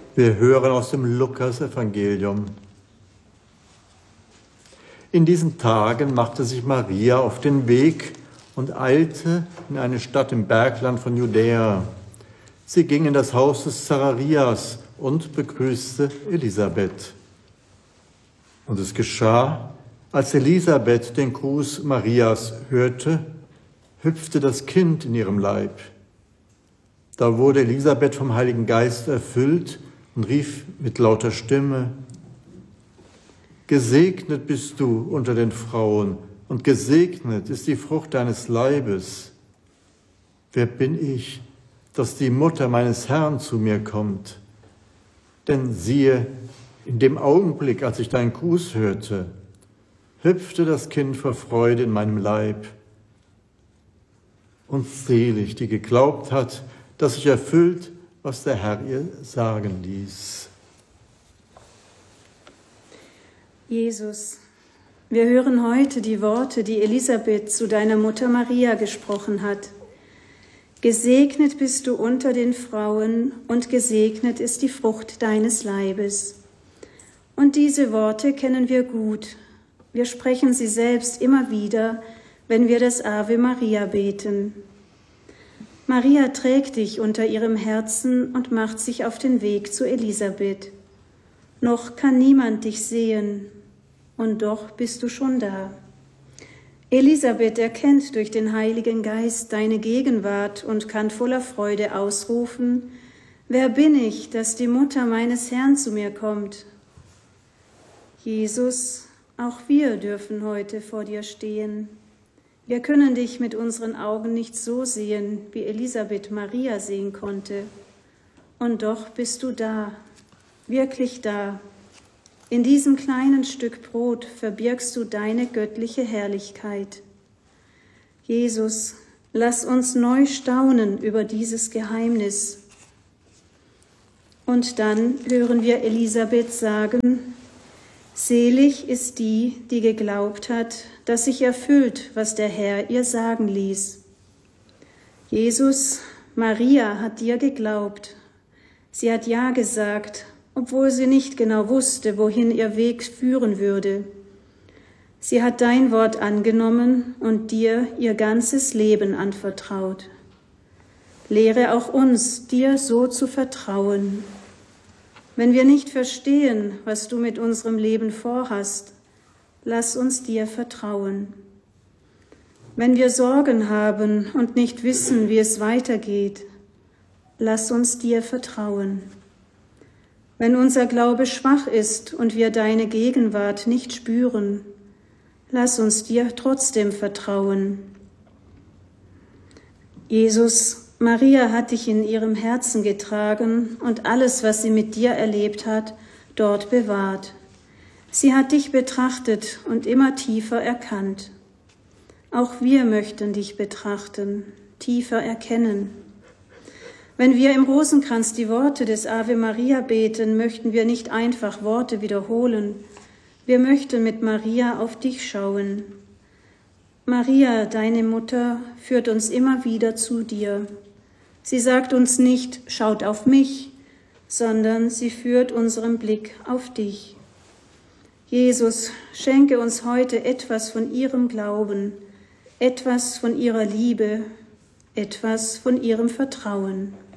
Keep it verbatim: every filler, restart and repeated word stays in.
Wir hören aus dem Lukas-Evangelium. In diesen Tagen machte sich Maria auf den Weg und eilte in eine Stadt im Bergland von Judäa. Sie ging in das Haus des Zacharias und begrüßte Elisabeth. Und es geschah, als Elisabeth den Gruß Marias hörte, hüpfte das Kind in ihrem Leib. Da wurde Elisabeth vom Heiligen Geist erfüllt und rief mit lauter Stimme: Gesegnet bist du unter den Frauen und gesegnet ist die Frucht deines Leibes. Wer bin ich, dass die Mutter meines Herrn zu mir kommt? Denn siehe, in dem Augenblick, als ich deinen Gruß hörte, hüpfte das Kind vor Freude in meinem Leib. Und selig, die geglaubt hat, dass sich erfüllt, was der Herr ihr sagen ließ. Jesus, wir hören heute die Worte, die Elisabeth zu deiner Mutter Maria gesprochen hat. Gesegnet bist du unter den Frauen und gesegnet ist die Frucht deines Leibes. Und diese Worte kennen wir gut. Wir sprechen sie selbst immer wieder, wenn wir das Ave Maria beten. Maria trägt dich unter ihrem Herzen und macht sich auf den Weg zu Elisabeth. Noch kann niemand dich sehen, und doch bist du schon da. Elisabeth erkennt durch den Heiligen Geist deine Gegenwart und kann voller Freude ausrufen: Wer bin ich, dass die Mutter meines Herrn zu mir kommt? Jesus, auch wir dürfen heute vor dir stehen. Wir können dich mit unseren Augen nicht so sehen, wie Elisabeth Maria sehen konnte. Und doch bist du da, wirklich da. In diesem kleinen Stück Brot verbirgst du deine göttliche Herrlichkeit. Jesus, lass uns neu staunen über dieses Geheimnis. Und dann hören wir Elisabeth sagen: Selig ist die, die geglaubt hat, dass sich erfüllt, was der Herr ihr sagen ließ. Jesus, Maria hat dir geglaubt. Sie hat Ja gesagt, obwohl sie nicht genau wusste, wohin ihr Weg führen würde. Sie hat dein Wort angenommen und dir ihr ganzes Leben anvertraut. Lehre auch uns, dir so zu vertrauen. Wenn wir nicht verstehen, was du mit unserem Leben vorhast, lass uns dir vertrauen. Wenn wir Sorgen haben und nicht wissen, wie es weitergeht, lass uns dir vertrauen. Wenn unser Glaube schwach ist und wir deine Gegenwart nicht spüren, lass uns dir trotzdem vertrauen. Jesus, Maria hat dich in ihrem Herzen getragen und alles, was sie mit dir erlebt hat, dort bewahrt. Sie hat dich betrachtet und immer tiefer erkannt. Auch wir möchten dich betrachten, tiefer erkennen. Wenn wir im Rosenkranz die Worte des Ave Maria beten, möchten wir nicht einfach Worte wiederholen. Wir möchten mit Maria auf dich schauen. Maria, deine Mutter, führt uns immer wieder zu dir. Sie sagt uns nicht, schaut auf mich, sondern sie führt unseren Blick auf dich. Jesus, schenke uns heute etwas von ihrem Glauben, etwas von ihrer Liebe, etwas von ihrem Vertrauen.